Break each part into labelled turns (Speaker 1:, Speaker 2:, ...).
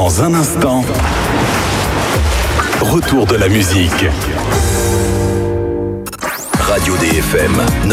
Speaker 1: Dans un instant, retour de la musique. Radio DFM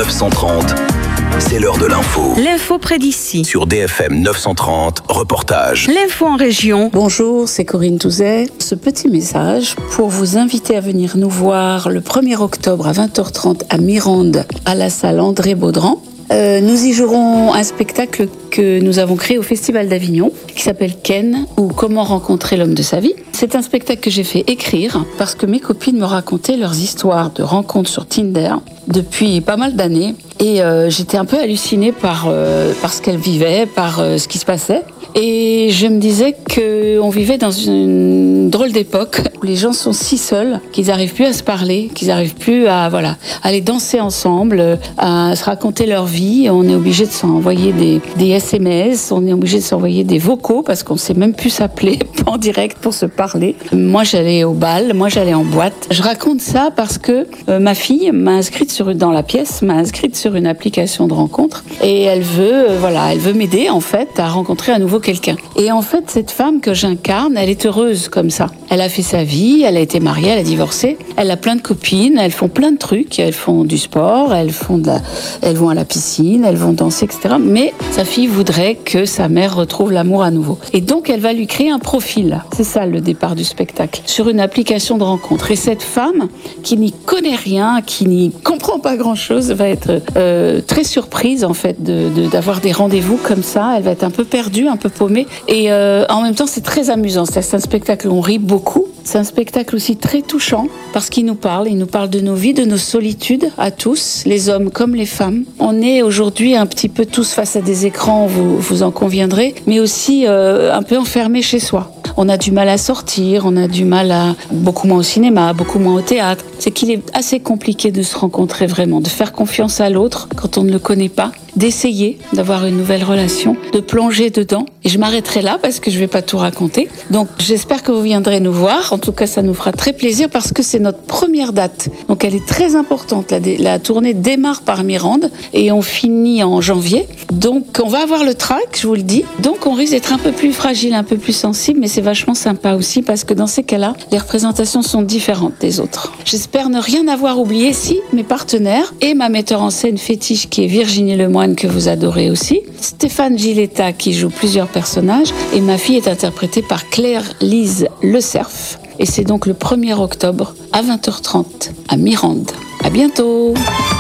Speaker 1: 930, c'est l'heure de l'info.
Speaker 2: L'info près d'ici.
Speaker 1: Sur DFM 930, reportage.
Speaker 2: L'info en région.
Speaker 3: Bonjour, c'est Corinne Touzet. Ce petit message pour vous inviter à venir nous voir le 1er octobre à 20h30 à Mirande, à la salle André Baudran. Nous y jouerons un spectacle que nous avons créé au Festival d'Avignon, qui s'appelle Ken, ou Comment rencontrer l'homme de sa vie. C'est un spectacle que j'ai fait écrire parce que mes copines me racontaient leurs histoires de rencontres sur Tinder depuis pas mal d'années. Et j'étais un peu hallucinée par ce qu'elles vivaient, par ce qui se passait. Et je me disais qu'on vivait dans une drôle d'époque où les gens sont si seuls qu'ils n'arrivent plus à se parler, qu'ils n'arrivent plus à aller danser ensemble, à se raconter leur vie. On est obligé de s'envoyer des SMS, on est obligé de s'envoyer des vocaux parce qu'on ne sait même plus s'appeler en direct pour se parler. Moi, j'allais au bal, moi, j'allais en boîte. Je raconte ça parce que ma fille m'a inscrite m'a inscrite sur une application de rencontre et elle veut m'aider en fait à rencontrer à nouveau quelqu'un. Et en fait, cette femme que j'incarne, elle est heureuse comme ça. Elle a fait sa vie, elle a été mariée, elle a divorcé, elle a plein de copines, elles font plein de trucs, elles font du sport, elles vont à la piscine, elles vont danser, etc. Mais sa fille voudrait que sa mère retrouve l'amour à nouveau. Et donc, elle va lui créer un profil. C'est ça le départ du spectacle. Sur une application de rencontre. Et cette femme, qui n'y connaît rien, qui n'y comprend pas grand-chose, va être très surprise en fait d'avoir des rendez-vous comme ça. Elle va être un peu perdue, un peu paumée. Et en même temps, c'est très amusant. C'est un spectacle où on rit beaucoup. C'est un spectacle aussi très touchant parce qu'il nous parle de nos vies, de nos solitudes à tous, les hommes comme les femmes. On est aujourd'hui un petit peu tous face à des écrans, vous en conviendrez, mais aussi un peu enfermés chez soi. On a du mal à sortir, on a du mal beaucoup moins au cinéma, beaucoup moins au théâtre. C'est qu'il est assez compliqué de se rencontrer vraiment, de faire confiance à l'autre quand on ne le connaît pas, d'essayer d'avoir une nouvelle relation, de plonger dedans. Et je m'arrêterai là parce que je ne vais pas tout raconter. Donc j'espère que vous viendrez nous voir. En tout cas, ça nous fera très plaisir parce que c'est notre première date. Donc elle est très importante. La tournée démarre par Mirande et on finit en janvier. Donc on va avoir le trac, je vous le dis. Donc on risque d'être un peu plus fragile, un peu plus sensible, mais c'est vachement sympa aussi parce que dans ces cas-là, les représentations sont différentes des autres. J'espère ne rien avoir oublié si mes partenaires et ma metteur en scène fétiche qui est Virginie Lemoine que vous adorez aussi, Stéphane Giletta qui joue plusieurs personnages et ma fille est interprétée par Claire-Lise Le Cerf. Et c'est donc le 1er octobre à 20h30 à Mirande. À bientôt!